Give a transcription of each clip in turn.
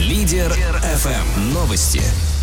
Лидер ФМ. Новости.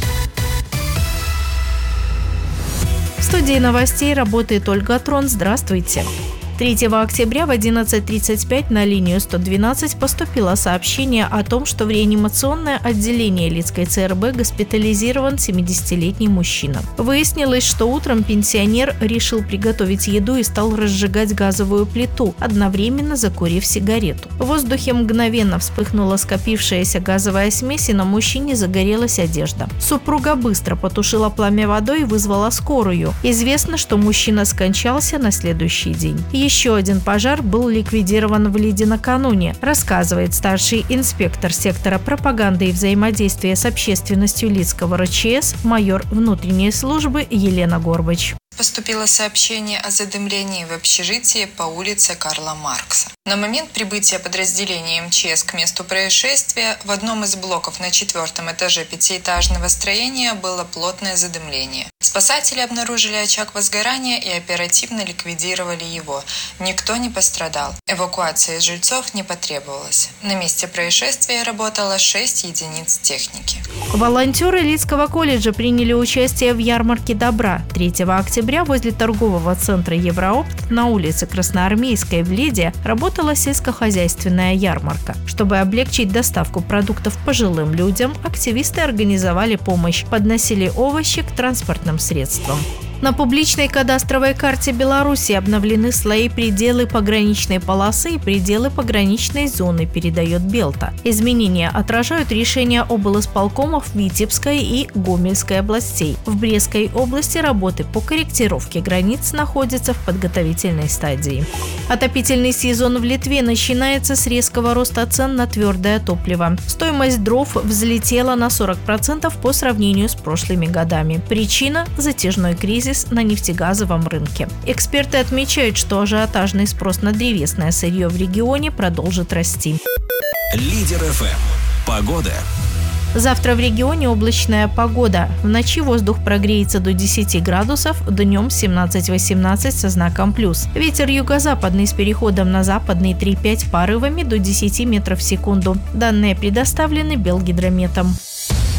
В студии новостей работает Ольга Трон. Здравствуйте. 3 октября в 11:35 на линию 112 поступило сообщение о том, что в реанимационное отделение Лидской ЦРБ госпитализирован 70-летний мужчина. Выяснилось, что утром пенсионер решил приготовить еду и стал разжигать газовую плиту, одновременно закурив сигарету. В воздухе мгновенно вспыхнула скопившаяся газовая смесь, и на мужчине загорелась одежда. Супруга быстро потушила пламя водой и вызвала скорую. Известно, что мужчина скончался на следующий день. Еще один пожар был ликвидирован в Лиде накануне, рассказывает старший инспектор сектора пропаганды и взаимодействия с общественностью Лидского РЧС майор внутренней службы Елена Горбач. Поступило сообщение о задымлении в общежитии по улице Карла Маркса. На момент прибытия подразделения МЧС к месту происшествия в одном из блоков на 4-м этаже 5-этажного строения было плотное задымление. Спасатели обнаружили очаг возгорания и оперативно ликвидировали его. Никто не пострадал. Эвакуация жильцов не потребовалась. На месте происшествия работало 6 единиц техники. Волонтеры Лидского колледжа приняли участие в ярмарке добра. 3 октября возле торгового центра Евроопт на улице Красноармейской в Лиде работала сельскохозяйственная ярмарка. Чтобы облегчить доставку продуктов пожилым людям, активисты организовали помощь, подносили овощи к транспортным средствам. На публичной кадастровой карте Беларуси обновлены слои пределы пограничной полосы и пределы пограничной зоны, передает Белта. Изменения отражают решения облисполкомов Витебской и Гомельской областей. В Брестской области работы по корректировке границ находятся в подготовительной стадии. Отопительный сезон в Литве начинается с резкого роста цен на твердое топливо. Стоимость дров взлетела на 40% по сравнению с прошлыми годами. Причина – затяжной кризис на нефтегазовом рынке. Эксперты отмечают, что ажиотажный спрос на древесное сырье в регионе продолжит расти. Лидер ФМ. Погода. Завтра в регионе облачная погода. В ночи воздух прогреется до 10 градусов, днем 17-18 со знаком плюс. Ветер юго-западный с переходом на западный 3-5 порывами до 10 метров в секунду. Данные предоставлены Белгидрометом.